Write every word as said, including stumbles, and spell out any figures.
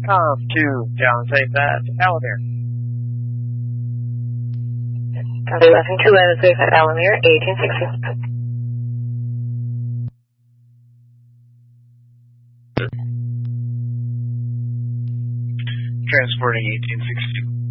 Com two, John, say that. Alamere. Thunder Western two eleven, say that. Alamere, eighteen sixty. Transporting eighteen sixty.